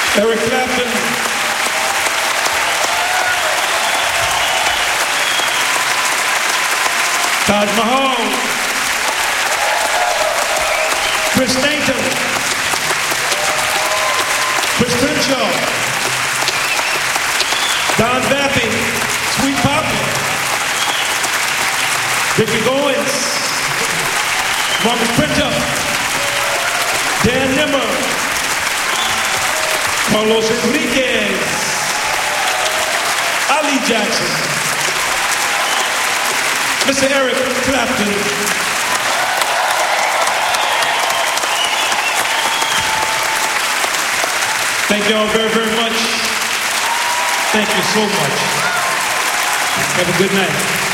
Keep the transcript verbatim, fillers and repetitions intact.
Eric Clapton. Taj Mahal. Chris Stanton. Chris Crenshaw. Don Baffy. Sweet Poppy. Dickie Goins. Marcus Printup. Dan Nimmer. Carlos Enriquez. Ali Jackson. Mister Eric Clapton. Thank you all very, very much. Thank you so much. Have a good night.